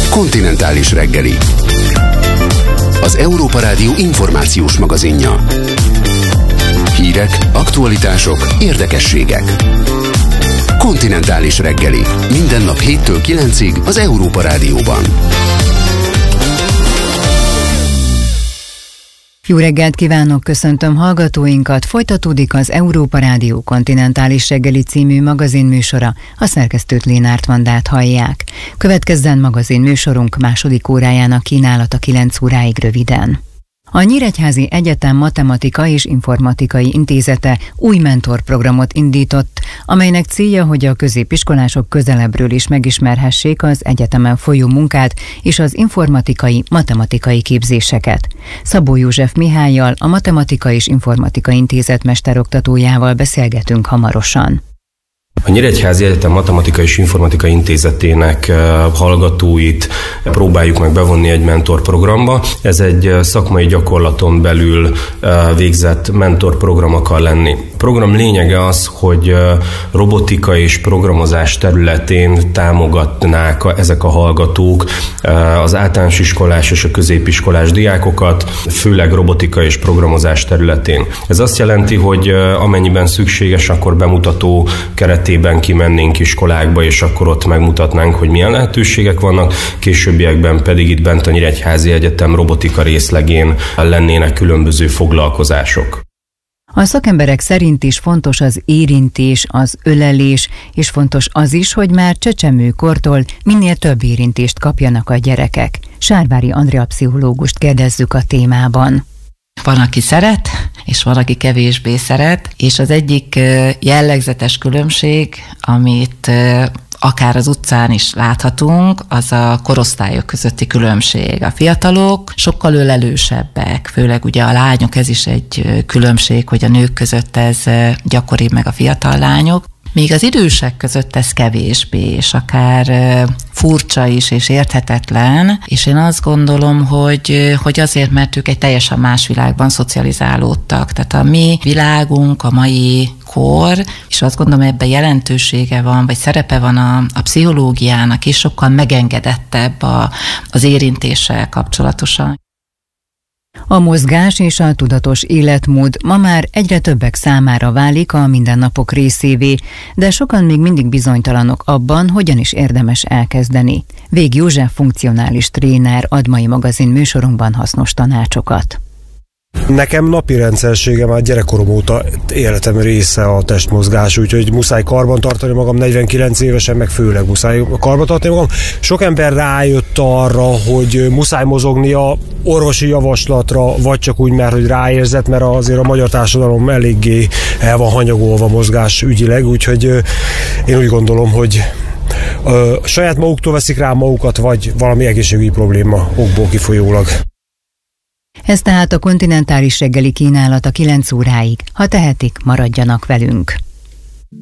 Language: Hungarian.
Kontinentális reggeli. Az Európa Rádió információs magazinja. Hírek, aktualitások, érdekességek. Kontinentális reggeli. Minden nap 7-től 9-ig az Európa Rádióban. Jó reggelt kívánok, köszöntöm hallgatóinkat. Folytatódik az Európa Rádió Kontinentális reggeli című magazinműsora. A szerkesztőt Lénárt Vandát hallják. Következzen magazinműsorunk második órájának kínálata 9 óráig röviden. A Nyíregyházi Egyetem Matematika és Informatikai Intézete új mentorprogramot indított, amelynek célja, hogy a középiskolások közelebbről is megismerhessék az egyetemen folyó munkát és az informatikai-matematikai képzéseket. Szabó József Mihállyal, a Matematika és Informatika Intézet mesteroktatójával beszélgetünk hamarosan. A Nyíregyházi Egyetem Matematika és Informatika Intézetének hallgatóit próbáljuk meg bevonni egy mentorprogramba. Ez egy szakmai gyakorlaton belül végzett mentorprogram akar lenni. A program lényege az, hogy robotika és programozás területén támogatnák ezek a hallgatók az általános iskolás és a középiskolás diákokat, főleg robotika és programozás területén. Ez azt jelenti, hogy amennyiben szükséges, akkor bemutató keretében kimennénk iskolákba, és akkor ott megmutatnánk, hogy milyen lehetőségek vannak, későbbiekben pedig itt bent a Nyíregyházi Egyetem robotika részlegén lennének különböző foglalkozások. A szakemberek szerint is fontos az érintés, az ölelés, és fontos az is, hogy már csecsemőkortól minél több érintést kapjanak a gyerekek. Sárvári Andrea pszichológust kérdezzük a témában. Van, aki szeret, és van, aki kevésbé szeret, és az egyik jellegzetes különbség, amit akár az utcán is láthatunk, az a korosztályok közötti különbség. A fiatalok sokkal ölelősebbek, főleg ugye a lányok, ez is egy különbség, hogy a nők között ez gyakoribb, meg a fiatal lányok. Még az idősek között ez kevésbé, és akár furcsa is, és érthetetlen, és én azt gondolom, hogy azért, mert ők egy teljesen más világban szocializálódtak. Tehát a mi világunk, a mai kor, és azt gondolom, ebben jelentősége van, vagy szerepe van a pszichológiának, és sokkal megengedettebb az érintéssel kapcsolatosan. A mozgás és a tudatos életmód ma már egyre többek számára válik a mindennapok részévé, de sokan még mindig bizonytalanok abban, hogyan is érdemes elkezdeni. Vég József funkcionális tréner ad mai magazin műsorunkban hasznos tanácsokat. Nekem napi rendszerségem már gyerekkorom óta életem része a testmozgás, úgyhogy muszáj karban tartani magam, 49 évesen, meg főleg muszáj karban tartani magam. Sok ember rájött arra, hogy muszáj mozognia orvosi javaslatra, vagy csak úgy, mert hogy ráérzett, mert azért a magyar társadalom eléggé el van hanyagolva mozgás ügyileg, úgyhogy én úgy gondolom, hogy saját maguktól veszik rá magukat, vagy valami egészségügyi probléma okból kifolyólag. Ez tehát a kontinentális reggeli kínálata 9 óráig. Ha tehetik, maradjanak velünk.